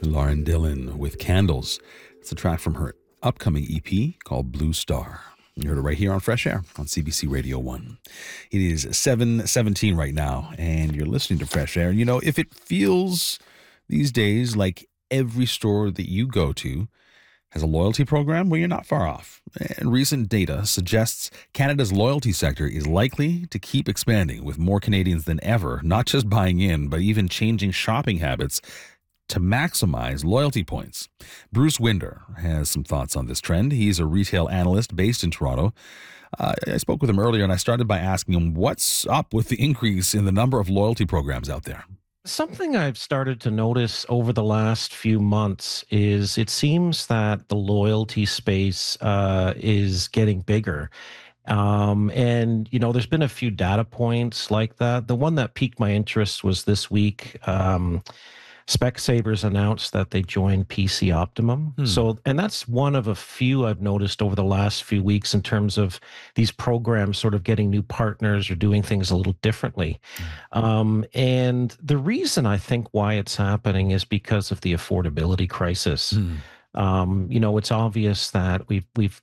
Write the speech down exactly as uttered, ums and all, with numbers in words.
Lauren Dillon with Candles. It's a track from her upcoming E P called Blue Star. You heard it right here on Fresh Air on C B C Radio one. It is seven seventeen right now, and you're listening to Fresh Air. You know, if it feels these days like every store that you go to has a loyalty program, well, you're not far off. And recent data suggests Canada's loyalty sector is likely to keep expanding, with more Canadians than ever not just buying in, but even changing shopping habits to maximize loyalty points. Bruce Winder has some thoughts on this trend. He's a retail analyst based in Toronto. Uh, I spoke with him earlier, and I started by asking him what's up with the increase in the number of loyalty programs out there. Something I've started to notice over the last few months is it seems that the loyalty space uh, is getting bigger. Um, and, you know, there's been a few data points like that. The one that piqued my interest was this week. Um, Specsavers announced that they joined P C Optimum. Hmm. So, and that's one of a few I've noticed over the last few weeks in terms of these programs sort of getting new partners or doing things a little differently. Um, and the reason I think why it's happening is because of the affordability crisis. Hmm. Um, you know, it's obvious that we've we've